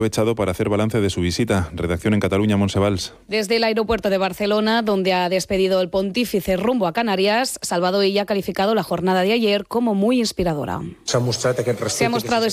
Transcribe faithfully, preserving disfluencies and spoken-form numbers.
aprovechado para hacer balance de su visita. Redacción en Cataluña, Montse Valls. Desde el aeropuerto de Barcelona, donde ha despedido el pontífice rumbo a Canarias, Salvador Illa ha calificado la jornada de ayer como muy inspiradora. Se ha mostrado